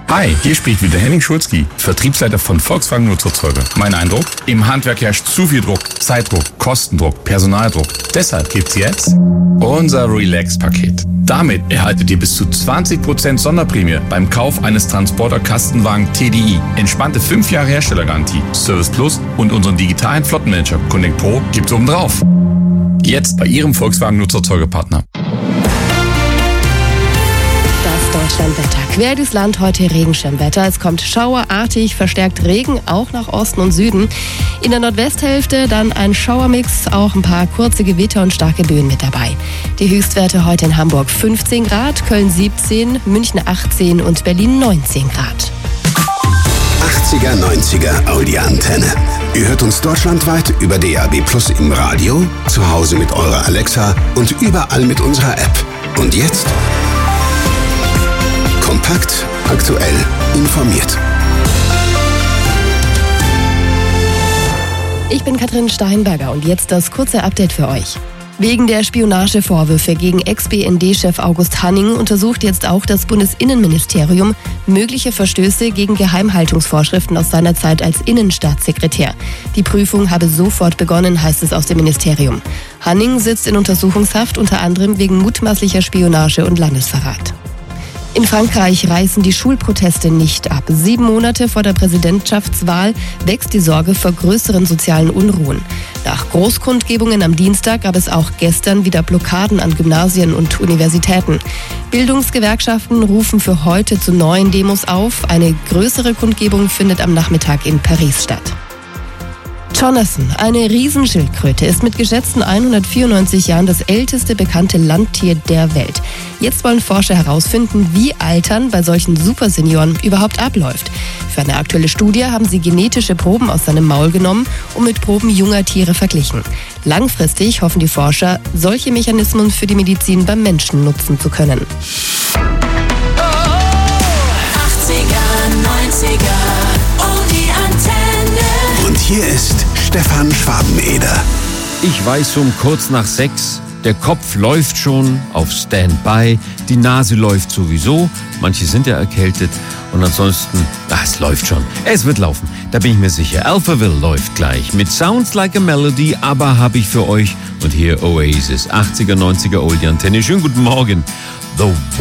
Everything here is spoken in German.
Hi, hier spricht wieder Henning Schulzki, Vertriebsleiter von Volkswagen Nutzfahrzeuge. Mein Eindruck? Im Handwerk herrscht zu viel Druck, Zeitdruck, Kostendruck, Personaldruck. Deshalb gibt's jetzt unser Relax-Paket. Damit erhaltet ihr bis zu 20% Sonderprämie beim Kauf eines Transporter-Kastenwagen TDI. Entspannte 5 Jahre Herstellergarantie, Service Plus und unseren digitalen Flottenmanager Connect Pro gibt's obendrauf. Jetzt bei Ihrem Volkswagen Nutzfahrzeugepartner. Das Deutschlandwetter. Quer durchs Land heute Regenschirmwetter. Es kommt schauerartig, verstärkt Regen, auch nach Osten und Süden. In der Nordwesthälfte dann ein Schauermix, auch ein paar kurze Gewitter und starke Böen mit dabei. Die Höchstwerte heute in Hamburg 15 Grad, Köln 17, München 18 und Berlin 19 Grad. 80er, 90er Audi-Antenne. Ihr hört uns deutschlandweit über DAB+ im Radio, zu Hause mit eurer Alexa und überall mit unserer App. Und jetzt? Kompakt, aktuell, informiert. Ich bin Katrin Steinberger und jetzt das kurze Update für euch. Wegen der Spionagevorwürfe gegen Ex-BND-Chef August Hanning untersucht jetzt auch das Bundesinnenministerium mögliche Verstöße gegen Geheimhaltungsvorschriften aus seiner Zeit als Innenstaatssekretär. Die Prüfung habe sofort begonnen, heißt es aus dem Ministerium. Hanning sitzt in Untersuchungshaft, unter anderem wegen mutmaßlicher Spionage und Landesverrat. In Frankreich reißen die Schulproteste nicht ab. 7 Monate vor der Präsidentschaftswahl wächst die Sorge vor größeren sozialen Unruhen. Nach Großkundgebungen am Dienstag gab es auch gestern wieder Blockaden an Gymnasien und Universitäten. Bildungsgewerkschaften rufen für heute zu neuen Demos auf. Eine größere Kundgebung findet am Nachmittag in Paris statt. Jonathan, eine Riesenschildkröte, ist mit geschätzten 194 Jahren das älteste bekannte Landtier der Welt. Jetzt wollen Forscher herausfinden, wie Altern bei solchen Supersenioren überhaupt abläuft. Für eine aktuelle Studie haben sie genetische Proben aus seinem Maul genommen und mit Proben junger Tiere verglichen. Langfristig hoffen die Forscher, solche Mechanismen für die Medizin beim Menschen nutzen zu können. 80er, 90er, oh die Antenne. Und hier ist Stefan Schwabeneder. Ich weiß kurz nach 6, der Kopf läuft schon auf Standby, die Nase läuft sowieso, manche sind ja erkältet und ansonsten, es läuft schon. Es wird laufen, da bin ich mir sicher. Alphaville läuft gleich mit Sounds Like a Melody, aber habe ich für euch und hier Oasis, 80er, 90er Oldie Antenne. Schönen guten Morgen. The